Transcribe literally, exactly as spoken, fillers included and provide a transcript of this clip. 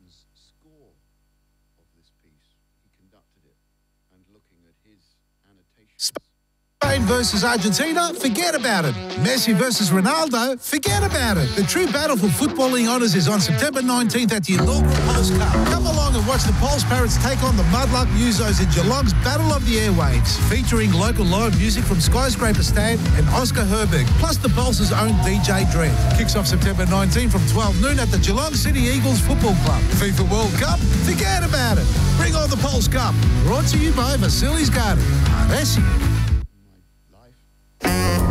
Morrison's score of this piece. He conducted it, and looking at his annotations. Spain versus Argentina, forget about it. Messi versus Ronaldo, forget about it. The true battle for footballing honours is on September nineteenth at the inaugural Pulse Cup. Come along and watch the Pulse Parrots take on the Mudluck Musos in Geelong's Battle of the Airwaves, featuring local live music from Skyscraper Stan and Oscar Herberg, plus the Pulse's own D J Dread. Kicks off September nineteenth from twelve noon at the Geelong City Eagles Football Club. FIFA World Cup, forget about it. Bring on the Pulse Cup. Brought to you by Vasilis Garden. Messi.